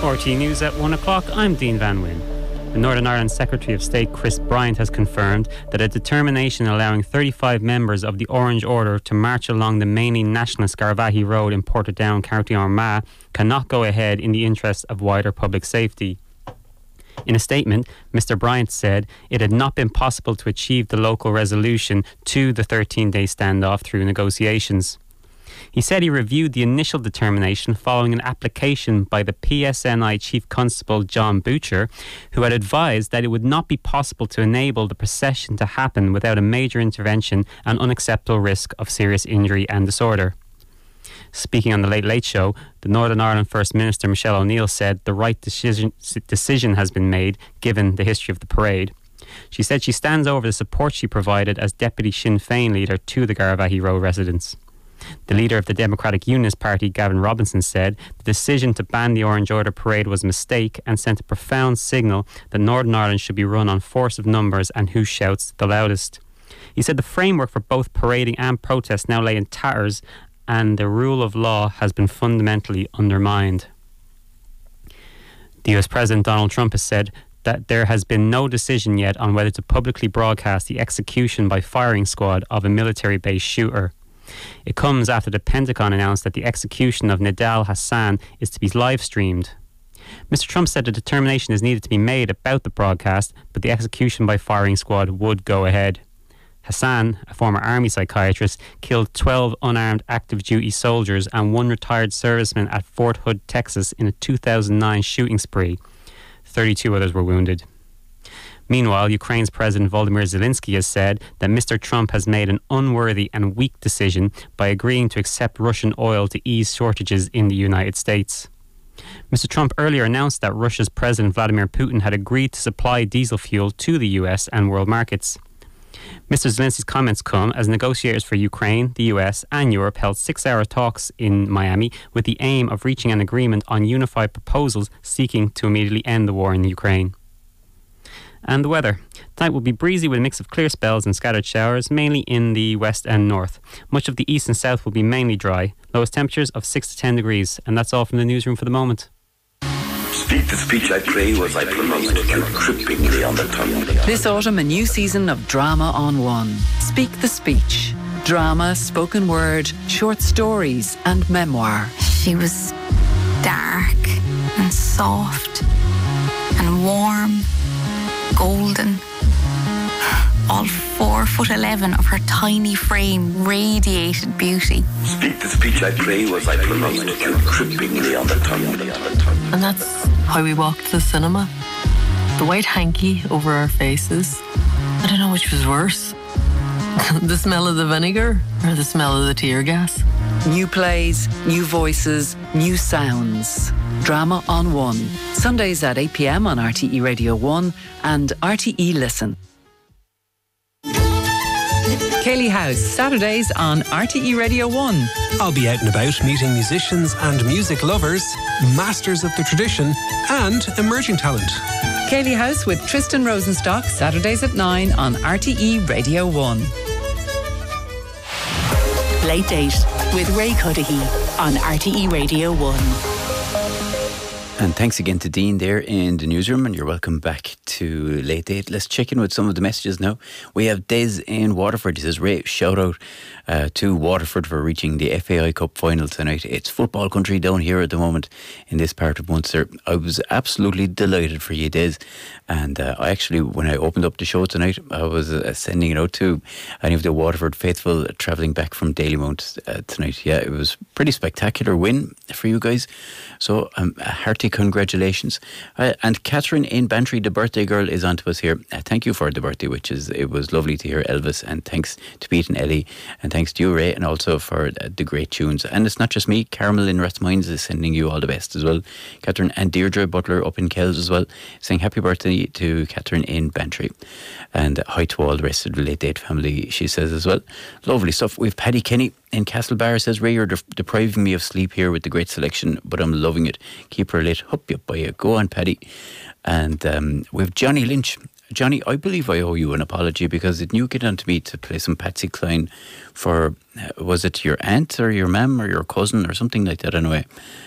RT News at 1 o'clock, I'm Dean Van Wyn. The Northern Ireland Secretary of State Chris Bryant has confirmed that a determination allowing 35 members of the Orange Order to march along the mainly nationalist Garvaghey Road in Portadown, County Armagh cannot go ahead in the interest of wider public safety. In a statement, Mr Bryant said it had not been possible to achieve the local resolution to the 13-day standoff through negotiations. He said he reviewed the initial determination following an application by the PSNI Chief Constable John Butcher, who had advised that it would not be possible to enable the procession to happen without a major intervention and unacceptable risk of serious injury and disorder. Speaking on the Late Late Show, the Northern Ireland First Minister Michelle O'Neill said the right decision has been made given the history of the parade. She said she stands over the support she provided as Deputy Sinn Féin leader to the Garvaghey Road residents. The leader of the Democratic Unionist Party, Gavin Robinson, said the decision to ban the Orange Order parade was a mistake and sent a profound signal that Northern Ireland should be run on force of numbers and who shouts the loudest. He said the framework for both parading and protest now lay in tatters and the rule of law has been fundamentally undermined. The US President Donald Trump has said that there has been no decision yet on whether to publicly broadcast the execution by firing squad of a military-based shooter. It comes after the Pentagon announced that the execution of Nidal Hassan is to be live-streamed. Mr Trump said a determination is needed to be made about the broadcast, but the execution by firing squad would go ahead. Hassan, a former army psychiatrist, killed 12 unarmed active-duty soldiers and one retired serviceman at Fort Hood, Texas in a 2009 shooting spree. 32 others were wounded. Meanwhile, Ukraine's President Volodymyr Zelensky has said that Mr Trump has made an unworthy and weak decision by agreeing to accept Russian oil to ease shortages in the United States. Mr Trump earlier announced that Russia's President Vladimir Putin had agreed to supply diesel fuel to the US and world markets. Mr Zelensky's comments come as negotiators for Ukraine, the US and Europe held 6-hour talks in Miami with the aim of reaching an agreement on unified proposals seeking to immediately end the war in Ukraine. And the weather. Tonight will be breezy with a mix of clear spells and scattered showers, mainly in the west and north. Much of the east and south will be mainly dry. Lowest temperatures of 6 to 10 degrees. And that's all from the newsroom for the moment. Speak the speech I pray was I pronounced you trippingly on the tongue. This autumn, a new season of Drama on One. Speak the speech. Drama, spoken word, short stories and memoir. She was dark and soft and warm, golden. All 4'11" of her tiny frame radiated beauty. Speak the speech I pray was I pronounced you trippingly on the tongue. And that's how we walked to the cinema. The white hanky over our faces. I don't know which was worse. The smell of the vinegar or the smell of the tear gas. New plays, new voices, new sounds. Drama on One. Sundays at 8 p.m. on RTE Radio 1 and RTE Listen. Cayley House, Saturdays on RTE Radio 1. I'll be out and about meeting musicians and music lovers, masters of the tradition and emerging talent. Cayley House with Tristan Rosenstock, Saturdays at 9 on RTE Radio 1. Late Date with Ray Cudahy on RTE Radio 1. And thanks again to Dean there in the newsroom, and you're welcome back to Late Date. Let's check in with some of the messages now. We have Des in Waterford. He says, Ray, shout out to Waterford for reaching the FAI Cup final tonight. It's football country down here at the moment in this part of Munster. I was absolutely delighted for you, Des. And I actually, when I opened up the show tonight, I was sending it out to any of the Waterford faithful travelling back from Dalymount tonight. Yeah, it was a pretty spectacular win for you guys. So a hearty congratulations. And Catherine in Bantry, the birthday girl, is on to us here. Thank you for the birthday, it was lovely to hear Elvis. And thanks to Pete and Ellie. And thanks to you, Ray, and also for the great tunes. And it's not just me. Carmel in Rathmines is sending you all the best as well. Catherine and Deirdre Butler up in Kells as well, saying happy birthday to Catherine in Bantry. And hi to all the rest of the Late Date family, she says as well. Lovely stuff. We've Paddy Kenny in Castlebar, says, Ray, you're depriving me of sleep here with the great selection, but I'm loving it. Keep her lit. Up you by you. Go on, Paddy. And we've Johnny Lynch. Johnny, I believe I owe you an apology because didn't you get on to me to play some Patsy Cline for, was it your aunt or your mum or your cousin or something like that anyway?